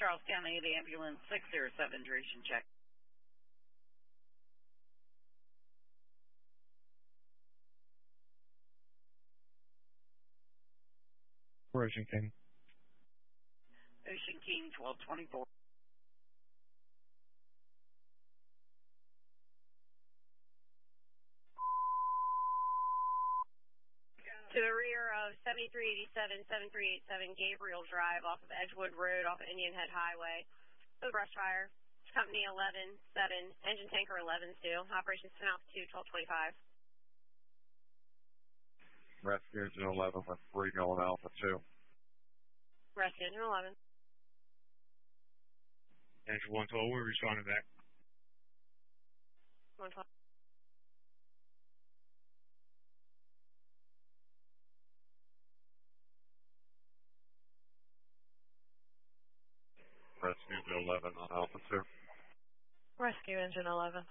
Charles County, the ambulance 607, duration check. Ocean King. Ocean King, 1224. To the rear of 7387, 7387 Gabriel Drive off of Edgewood Road off of Indian Head Highway. The brush fire. Company 11-7, engine tanker 11-2, operations 10 altitude 1225. Rescue Engine 11 with 3 going Alpha 2. Rescue Engine 11. Engine 112, we're responding back. 112. Rescue Engine 11 on Alpha 2. Rescue Engine 11.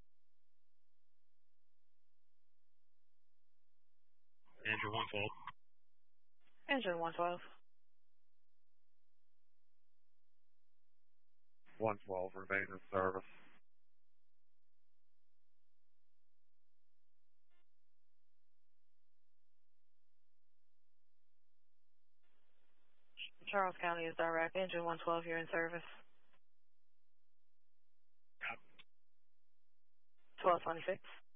Engine 112. Engine 112. 112, remain in service. Charles County is direct. Engine 112, you're in service. 1226.